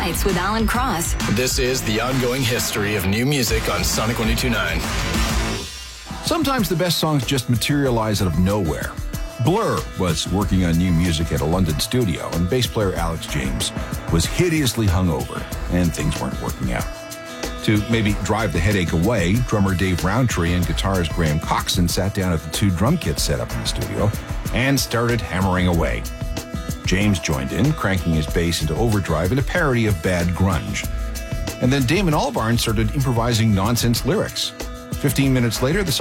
Nights with Alan Cross. This is the ongoing history of new music on Sonic 102.9. Sometimes the best songs just materialize out of nowhere. Blur was working on new music at a London studio, and bass player Alex James was hideously hungover, and things weren't working out. To maybe drive the headache away, drummer Dave Rowntree and guitarist Graham Coxon sat down at the two drum kits set up in the studio and started hammering away. James joined in, cranking his bass into overdrive in a parody of bad grunge. And then Damon Albarn started improvising nonsense lyrics. 15 minutes later, the